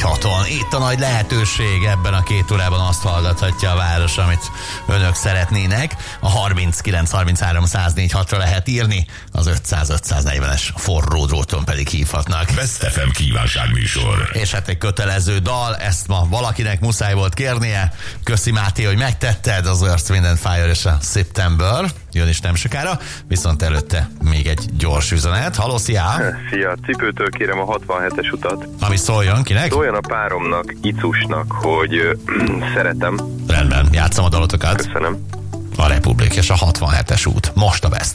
csaton. Itt a nagy lehetőség, ebben a 2 órában azt hallgathatja a város, amit önök szeretnének. A 39 33 104 6-ra lehet írni, az 500-540-es forró dróton pedig hívhatnak. Best FM kívánságműsor. És hát egy kötelező dal, ezt ma valakinek muszáj volt kérnie. Köszi Máté, hogy megtetted, az Earth, Wind and Fire és a September. Jön is nem sokára, viszont előtte még egy gyors üzenet. Halló, szia! Szia, cipőtől kérem a 67-es utat. Ami szóljon, kinek? Szóljon a páromnak, Icusnak, hogy szeretem. Rendben, játszom a dalotokat. Köszönöm. A Republik és a 67-es út. Most a Best